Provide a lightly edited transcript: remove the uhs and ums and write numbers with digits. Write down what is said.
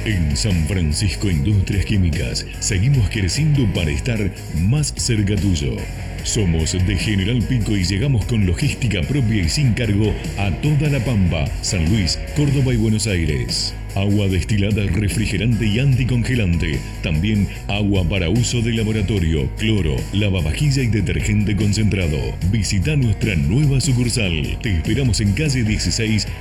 En San Francisco Industrias Químicas seguimos creciendo para estar más cerca tuyo. Somos de General Pico y llegamos con logística propia y sin cargo a toda La Pampa, San Luis, Córdoba y Buenos Aires. Agua destilada, refrigerante y anticongelante. También agua para uso de laboratorio, cloro, lavavajilla y detergente concentrado. Visita nuestra nueva sucursal. Te esperamos en calle 16